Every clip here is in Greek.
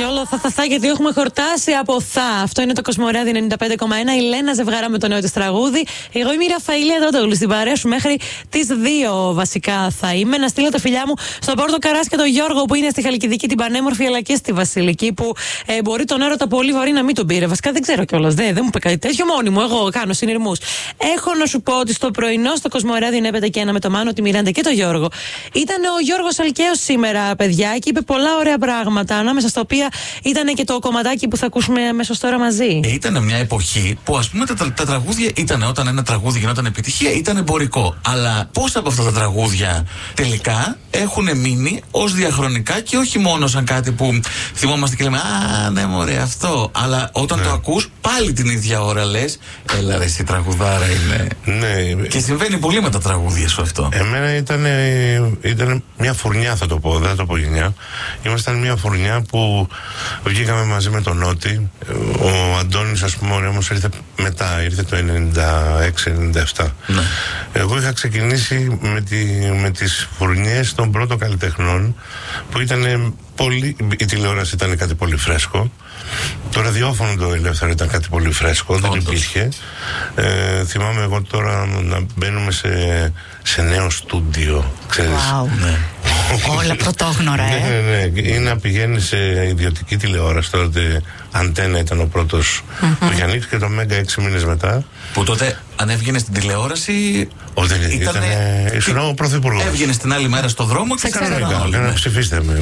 όλο θα γιατί έχουμε χορτάσει από θα. Αυτό είναι το Κοσμοράδι 95,1. Η Λένα Ζευγαρά με το νέο της τραγούδι. Εγώ είμαι η Ραφαήλια Δότογλου. Στην παρέα σου μέχρι τις 2 βασικά θα είμαι. Να στείλω τα φιλιά μου στον Πόρτο Καράς και τον Γιώργο που είναι στη Χαλκιδική την πανέμορφη, αλλά και στη Βασιλική που μπορεί τον έρωτα πολύ βαρύ να μην τον πήρε. Βασικά δεν ξέρω κιόλας. Δεν μου είπε κάτι τέτοιο μόνη μου. Εγώ κάνω συνειρμούς. Έχω να σου πω ότι στο πρωινό στο Κοσμοράδι 951 με το Μάνο, τη Μιράντα και τον Γιώργο ήταν ο Γιώργος Αλκαίος σήμερα, παιδιά, και είπε πολλά ωραία πράγματα. Ανάμεσα στα οποία ήταν και το κομματάκι που θα ακούσουμε αμέσως τώρα μαζί. Ήταν μια εποχή που, ας πούμε, τα τραγούδια ήταν, όταν ένα τραγούδι γινόταν επιτυχία, ήταν εμπορικό. Αλλά πόσα από αυτά τα τραγούδια τελικά έχουν μείνει ως διαχρονικά και όχι μόνο σαν κάτι που θυμόμαστε και λέμε «Α, ναι, μωρέ, αυτό». Αλλά όταν το ακούς, πάλι την ίδια ώρα λες «Έλα, ρε, εσύ τραγουδάρα είναι». Ναι. Και συμβαίνει πολύ με τα τραγούδια σου αυτό. Εμένα ήταν μια φουρνιά, θα το πω, δεν θα το πω γενιά. Ήμασταν μια φουρνιά που βγήκαμε μαζί με τον Νότι. Ο Αντώνης, ας πούμε, όμως ήρθε μετά, ήρθε το 96-97. Ναι. Εγώ είχα ξεκινήσει με τις φουρνιές των πρώτων καλλιτεχνών, που ήταν πολύ, η τηλεόραση ήταν κάτι πολύ φρέσκο. Το ραδιόφωνο το ελεύθερο ήταν κάτι πολύ φρέσκο, δεν υπήρχε. Θυμάμαι εγώ τώρα να μπαίνουμε σε νέο στούντιο, ξέρεις. Wow. Ναι. Όλα πρωτόγνωρα, Ναι. Ή να πηγαίνει σε ιδιωτική τηλεόραση. Τότε Αντένα ήταν ο πρώτος που είχε ανοίξει, και το Μέγκα 6 μήνες μετά. Που τότε αν έβγαινε στην τηλεόραση. Ήσουν ο πρωθυπουργός. Έβγαινε την άλλη μέρα στο δρόμο και ξαφνικά. Να ψηφίστε με.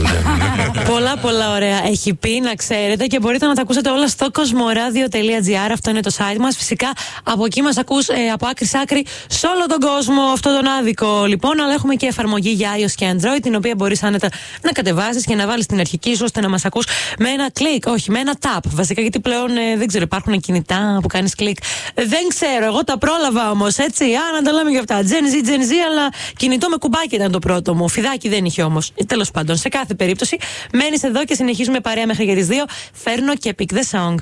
Πολλά ωραία έχει πει, να ξέρετε, και μπορείτε να τα ακούσετε όλα στο κοσμοradio.gr. Αυτό είναι το site μας. Φυσικά από εκεί μας ακούς από άκρη σ' άκρη σε όλο τον κόσμο, αυτό τον άδικο λοιπόν. Αλλά έχουμε και εφαρμογή για iOS και Android, την οποία μπορείς άνετα να κατεβάσεις και να βάλεις την αρχική σου ώστε να μας ακούς με ένα κλικ, όχι με ένα tap. Βασικά, γιατί πλέον δεν ξέρω, υπάρχουν κινητά που κάνεις κλικ. Δεν ξέρω, εγώ τα πρόλαβα όμως, έτσι. Να τα λέμε και αυτά. Gen Z, αλλά κινητό με κουμπάκι ήταν το πρώτο μου. Φιδάκι δεν είχε όμως. Τέλος πάντων, σε κάθε περίπτωση, μένεις εδώ και συνεχίζουμε παρέα μέχρι για τις 2. Φέρνω και pick the song.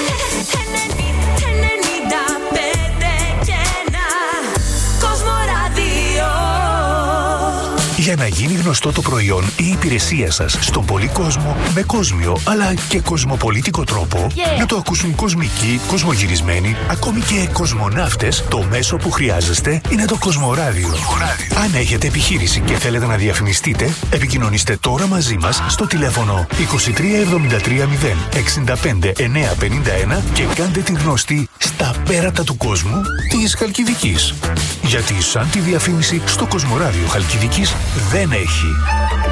Για να γίνει γνωστό το προϊόν ή η υπηρεσία σας στον πολύ κόσμο με κόσμιο αλλά και κοσμοπολίτικο τρόπο, να το ακούσουν κοσμικοί, κοσμογυρισμένοι, ακόμη και κοσμοναύτες, το μέσο που χρειάζεστε είναι το Κοσμοράδιο. Αν έχετε επιχείρηση και θέλετε να διαφημιστείτε, επικοινωνήστε τώρα μαζί μας στο τηλέφωνο 23 73 0 65 951 και κάντε την γνωστή στα πέρατα του κόσμου της Χαλκιδικής. Γιατί σαν τη διαφήμιση στο Κοσμοράδιο Χαλκιδικής δεν έχει.